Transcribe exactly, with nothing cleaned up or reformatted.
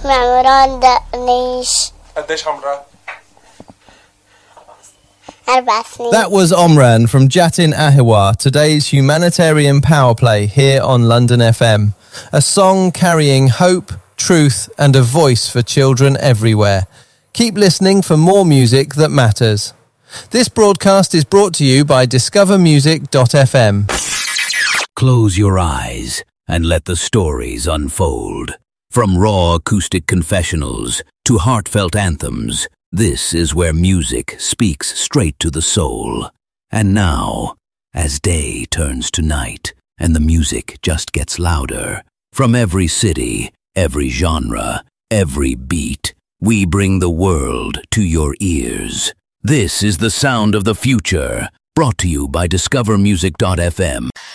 اسمي عمران دقنيش. قديش عمرك؟ أربع سنين. That was Omran from Jatin Ahiwa, today's humanitarian power play here on London F M. A song carrying hope, truth and a voice for children everywhere. Keep listening for more music that matters. This broadcast is brought to you by discover music dot f m. Close your eyes and let the stories unfold. From raw acoustic confessionals to heartfelt anthems, this is where music speaks straight to the soul. And now, as day turns to night and the music just gets louder, from every city, every genre, every beat, we bring the world to your ears. This is the sound of the future, brought to you by discover music dot f m.